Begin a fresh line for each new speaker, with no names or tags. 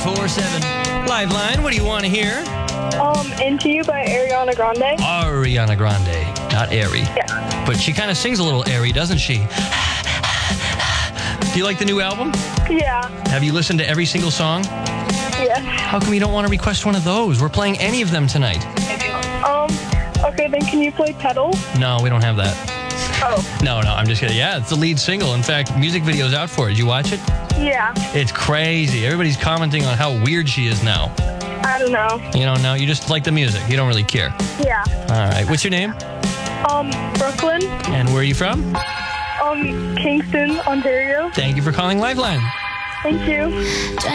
947. Liveline, what do you want to hear?
Into You by Ariana Grande.
Ariana Grande, not airy.
Yeah.
But she kind of sings a little airy, doesn't she? Do you like the new album?
Yeah.
Have you listened to every single song?
Yes.
How come you don't want to request one of those? We're playing any of them tonight.
Okay, then can you play Petals?
No, we don't have that.
Oh.
No, I'm just kidding. Yeah, it's the lead single. In fact, music video's out for it. Did you watch it?
Yeah.
It's crazy. Everybody's commenting on how weird she is now.
I don't know.
You don't know? You just like the music. You don't really care.
Yeah.
All right. What's your name?
Brooklyn.
And where are you from?
Kingston, Ontario.
Thank you for calling Lifeline.
Thank you.